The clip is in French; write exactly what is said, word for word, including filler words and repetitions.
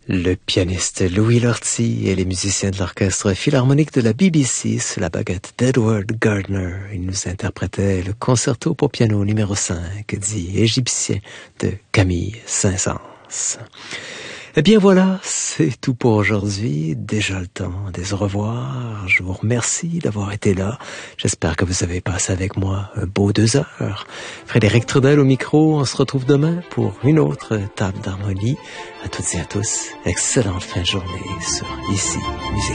Le pianiste Louis Lortie et les musiciens de l'orchestre philharmonique de la B B C sous la baguette d'Edward Gardner. Ils nous interprétaient le concerto pour piano numéro cinq, dit égyptien, de Camille Saint-Saëns. Eh bien voilà, c'est tout pour aujourd'hui. Déjà le temps des au revoir. Je vous remercie d'avoir été là. J'espère que vous avez passé avec moi un beau deux heures. Frédéric Trudel au micro. On se retrouve demain pour une autre table d'harmonie. À toutes et à tous, excellente fin de journée sur Ici Musique.